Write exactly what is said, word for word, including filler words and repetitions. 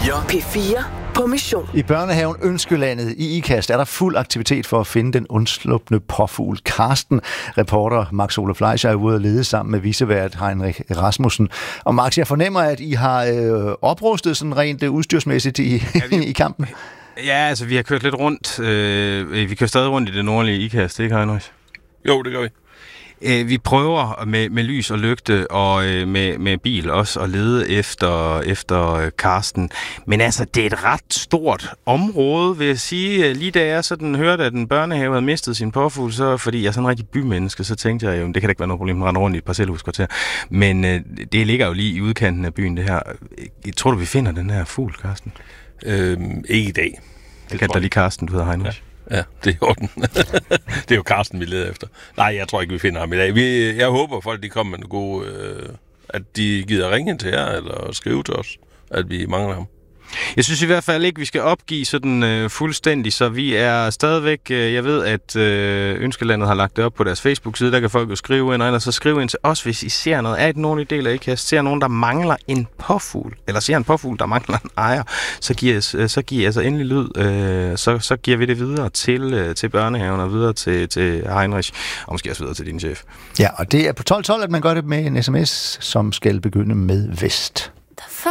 fire. P fire på mission. I børnehaven Ønskelandet i Ikast er der fuld aktivitet for at finde den undslupne påfugl Karsten. Reporter Max Ole Fleischer er ude at lede sammen med vicevært Heinrich Rasmussen. Og Max, jeg fornemmer, at I har øh, oprustet sådan rent øh, udstyrsmæssigt i, ja, vi... i kampen. Ja, altså vi har kørt lidt rundt. Øh, vi kører stadig rundt i det nordlige Ikast, ikke Heinrich? Jo, det gør vi. Vi prøver med, med lys og lygte og øh, med, med bil også at lede efter, efter Karsten. Men altså, det er et ret stort område, vil jeg sige. Lige da jeg sådan hørte, at en børnehave havde mistet sin påfugl, så fordi jeg er sådan en rigtig bymenneske, så tænkte jeg jo, det kan da ikke være noget problem at rende rundt i et parcelhuskvarter. Men øh, det ligger jo lige i udkanten af byen, det her. Tror du, vi finder den her fugl, Karsten? Øhm, ikke i dag. Det, det kan da lige Karsten, du hedder Heinrich. Ja. Ja, det er jo den. Det er jo Karsten, vi leder efter. Nej, jeg tror ikke, vi finder ham i dag. Vi, jeg håber, folk de kommer med en god... Øh, at de gider ringe til jer, eller skrive til os, at vi mangler ham. Jeg synes i hvert fald ikke, vi skal opgive sådan øh, fuldstændig, så vi er stadigvæk, øh, jeg ved, at øh, Ønskelandet har lagt det op på deres Facebook-side, der kan folk jo skrive ind, eller så skrive ind til os, hvis I ser noget af den nordlige del af Ikast, ser nogen, der mangler en påfugl, eller ser en påfugl, der mangler en ejer, så giver øh, så giver altså endelig lyd, øh, så, så giver vi det videre til, øh, til børnehaven og videre til, til Heinrich, og måske også videre til din chef. Ja, og det er på tolv tolv, at man gør det med en sms, som skal begynde med vest.